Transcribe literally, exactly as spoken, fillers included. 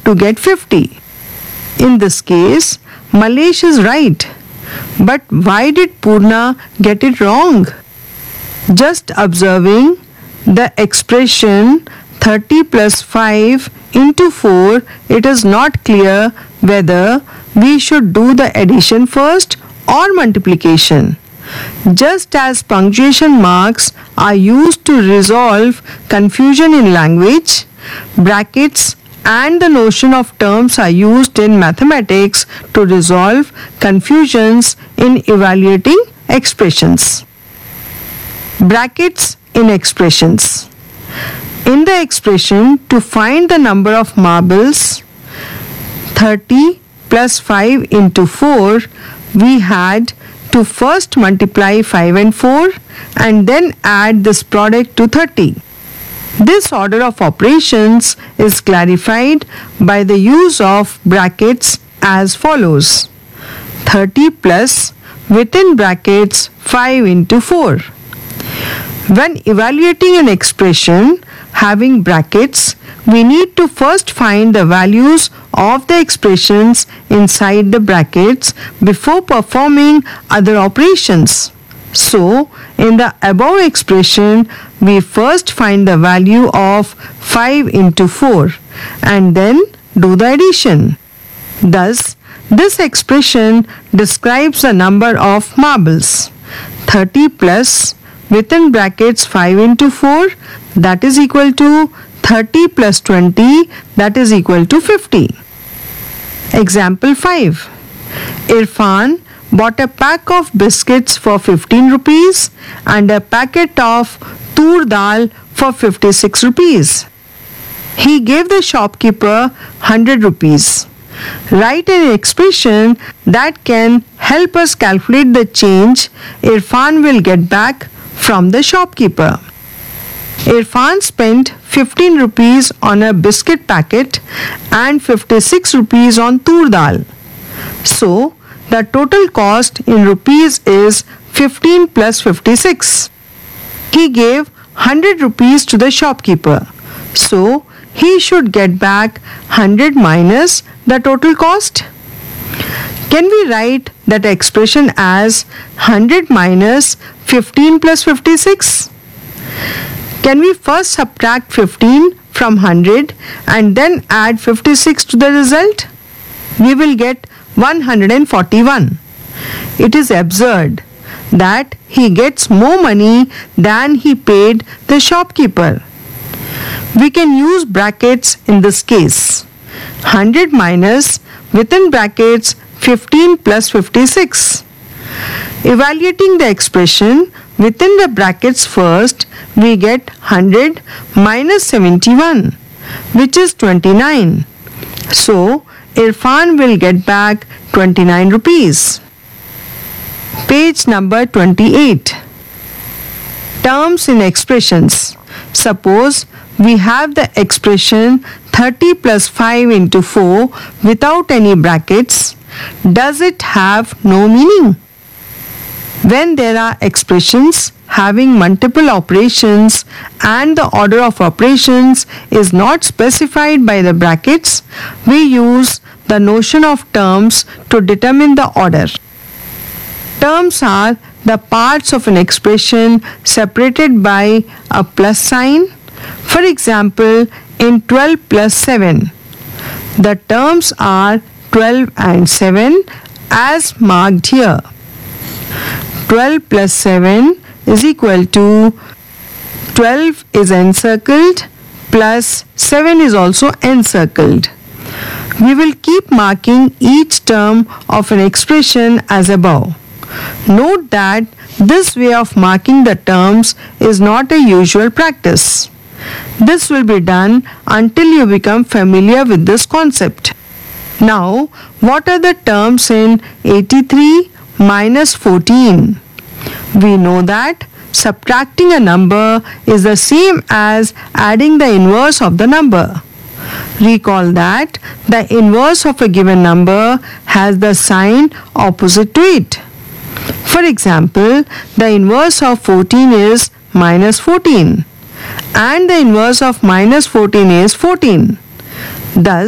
to get fifty. In this case, Malesh is right. But why did Purna get it wrong? Just observing the expression thirty plus five into four, it is not clear whether we should do the addition first or multiplication. Just as punctuation marks are used to resolve confusion in language, brackets and the notion of terms are used in mathematics to resolve confusions in evaluating expressions. Brackets in expressions. In the expression, to find the number of marbles, thirty plus five into four, we had to first multiply five and four and then add this product to thirty. This order of operations is clarified by the use of brackets as follows: thirty plus within brackets five into four. When evaluating an expression having brackets, we need to first find the values of the expressions inside the brackets before performing other operations. So, in the above expression, we first find the value of five into four and then do the addition. Thus, this expression describes the number of marbles. thirty plus within brackets five into four, that is equal to thirty plus twenty, that is equal to fifty. Example five. Irfan bought a pack of biscuits for fifteen rupees and a packet of tur dal for fifty-six rupees. He gave the shopkeeper one hundred rupees. Write an expression that can help us calculate the change Irfan will get back from the shopkeeper. Irfan spent fifteen rupees on a biscuit packet and fifty-six rupees on tur dal. So, the total cost in rupees is fifteen plus fifty-six. He gave one hundred rupees to the shopkeeper. So, he should get back one hundred minus the total cost. Can we write that expression as one hundred minus fifteen plus fifty-six? Can we first subtract fifteen from one hundred and then add fifty-six to the result? We will get one hundred forty-one. It is absurd that he gets more money than he paid the shopkeeper. We can use brackets in this case. one hundred minus within brackets fifteen plus fifty-six. Evaluating the expression within the brackets first, we get one hundred minus seventy-one, which is twenty-nine. So, Irfan will get back twenty-nine rupees. Page number twenty-eight. Terms in expressions. Suppose we have the expression thirty plus five into four without any brackets. Does it have no meaning? When there are expressions having multiple operations and the order of operations is not specified by the brackets, we use the notion of terms to determine the order. Terms are the parts of an expression separated by a plus sign. For example, in twelve plus seven, the terms are twelve and seven as marked here. twelve plus seven is equal to twelve is encircled plus seven is also encircled. We will keep marking each term of an expression as above. Note that this way of marking the terms is not a usual practice. This will be done until you become familiar with this concept. Now, what are the terms in eighty-three minus fourteen? We know that subtracting a number is the same as adding the inverse of the number. Recall that the inverse of a given number has the sign opposite to it. For example, the inverse of fourteen is minus fourteen and the inverse of minus fourteen is fourteen. Thus,